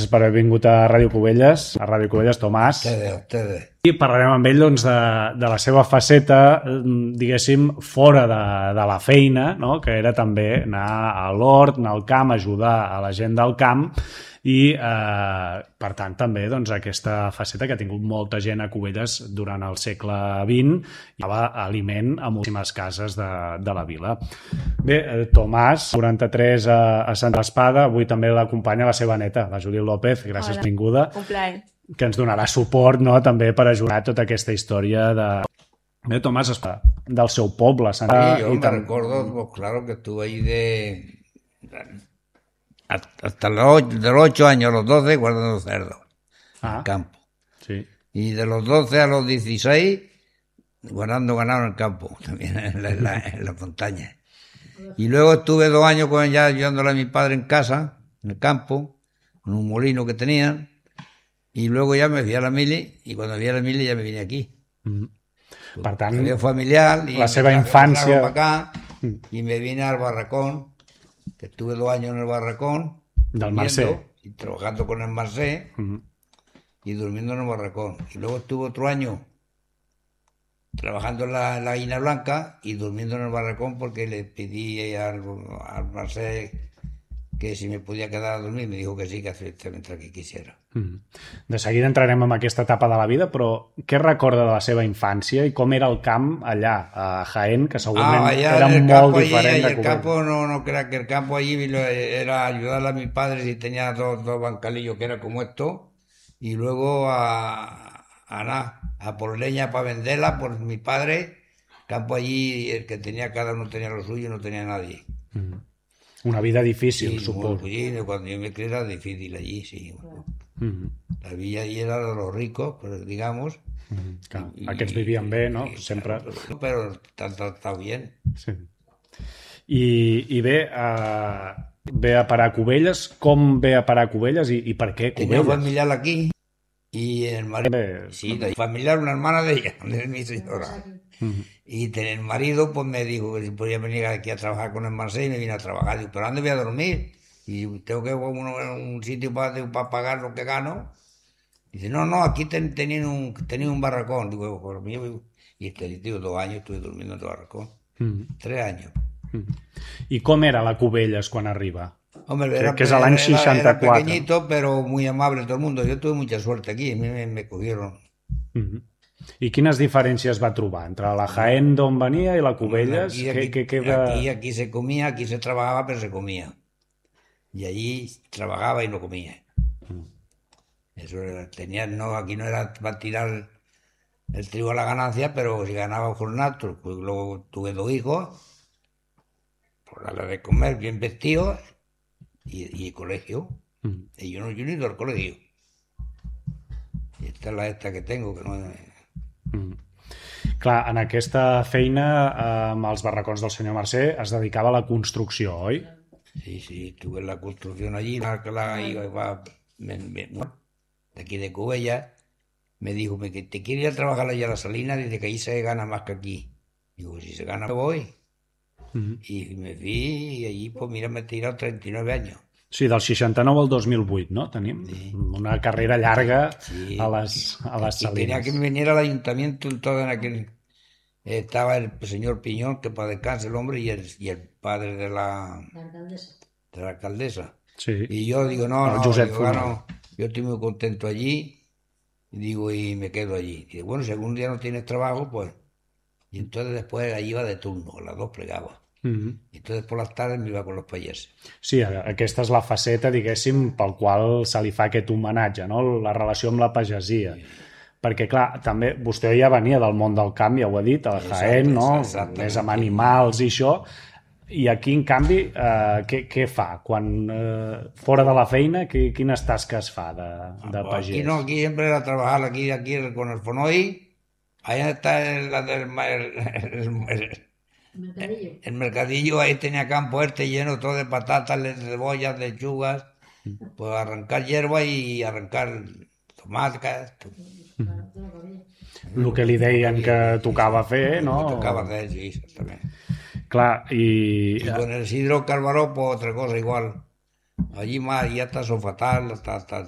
gràcies per haver vingut a Ràdio Cubelles, Tomàs. Ustedes. I parlarem amb ell doncs, de la seva faceta, diguéssim, fora de la feina, no? Que era també anar a l'hort, anar al camp, ajudar a la gent del camp i, per tant, també doncs, aquesta faceta que ha tingut molta gent a Cubelles durant el segle XX i dava aliment a moltíssimes cases de la vila. Bé, Tomàs, 43 a Santa Espada, avui també l'acompanya la seva neta, la Judit López. Gràcies, Hola. benvinguda. Un plaer. Que ens donarà suport, no?, també per ajudar tota aquesta història de Tomàs, del seu poble. Sí, yo me recuerdo, pues, claro que estuve ahí hasta de los 8 años a los 12 guardando cerdos en el campo. Sí. Y de los 12 a los 16 guardando ganado en el campo, también en la montaña. Y luego estuve 2 años ya ayudándole a mi padre en casa, en el campo, en un molino que tenían. Y luego ya me fui a la mili, y cuando fui a la mili ya me vine aquí. Per tant, Había familiar, y la seva me infància... trajo para acá, y me vine al barracón, que estuve 2 años en el barracón, Del durmiendo, Mercè. y trabajando con el Mercè, y durmiendo en el barracón. Y luego estuve otro año trabajando en la Gallina Blanca y durmiendo en el barracón porque le pedí al Mercè que si me podía quedar a dormir, me dijo que sí, que hacía mientras que quisiera. De seguida entrarem en aquesta etapa de la vida, però què recorda de la seva infància i com era el camp allà, a Jaén, que segurament era molt diferent de el Cubelles? campo, no crea que el campo allí era ayudarle a mis padres y tenía dos bancalillos que era como esto, y luego a por leña para venderla por mi padre. Campo allí, el que tenía, cada uno tenía lo suyo, no tenía nadie. Una vida difícil, Sí, suposo. sí, cuando yo me crié era difícil allí, sí. La villa allí era de los ricos, pero digamos. Clar, aquests vivien bé, no? Sempre... Pero está bien. Sí. I bé, ve a parar a Cubelles. Com ve a parar a Cubelles i per què Tenía Cubelles? familiar aquí y el marido. Bé, Sí, la familiar, una hermana de ella, de mi señora. Y el marido pues me dijo que si podía venir aquí a trabajar con el Mercè y me vine a trabajar. Digo, ¿pero dónde voy a dormir? Y tengo que ir a un sitio para pagar lo que gano. Dice, no, aquí tenía un barracón. Digo, por mí, y digo, 2 años estuve durmiendo en el barracón. 3 años. I com era la Cubelles quan arriba? Hombre, Que és a l'any 64. Era pequeñito, pero muy amable todo el mundo. Yo tuve mucha suerte aquí, a mí me cogieron. I quines diferències va trobar entre la Jaén d'on venia i la Cubelles? Aquí se comía, aquí se trabajaba, pero se comía. Y allí trabajaba y no comía. Eso era, aquí no era para tirar el trigo a la ganancia, pero si ganaba jornal, pues luego tuve 2 hijos, por darle de comer, bien vestidos, y colegio. Y yo no he ido al colegio. Y esta es esta que tengo, que no es... Clar, en aquesta feina amb els barracons del senyor Mercè es dedicava a la construcció, oi? Sí, estuve en la construcción allí, iba de aquí de Cubelles, me dijo que te quiere ir a trabajar allá a la Salina, dice que ahí se gana más que aquí. Digo, si se gana me voy. Y me fui y allí, pues mira, me he tirado 39 años. Sí, del 69 al 2008, no? Tenim una carrera llarga a les Y tenía Salines. que venir al ayuntamiento todo en aquel... Estaba el señor Piñón, que para descanse el hombre, y el padre de la alcaldesa. Sí. Y yo digo, no, Josep digo, Funer. no, yo estoy muy contento allí, y digo, y me quedo allí. Y digo, bueno, si algún día no tienes trabajo, pues... Y entonces después allí iba de turno, a las 2 plegaba. I entonces por las tardes me iba con los payeses. Sí, aquesta és la faceta, diguéssim, pel qual se li fa aquest homenatge, no? La relació amb la pagesia. Perquè, clar, també vostè ja venia del món del camp, ja ho ha dit, a la Jaén, no? Més amb animals i això. I aquí, en canvi, què fa? Quan fora de la feina, quines tasques fa de pagès? Aquí siempre era trabajar aquí con el Fonoy. Ahí está el mercadillo, ahí tenía campo lleno todo de patatas, de cebollas, de lechugas, pues arrancar hierba y arrancar tomates. El que li deien que tocava fer, no? Tocaba hacer, sí, exactamente. Clar, Y con el Isidro Calvaró, pues otra cosa igual. Allí más, ya está fatal, está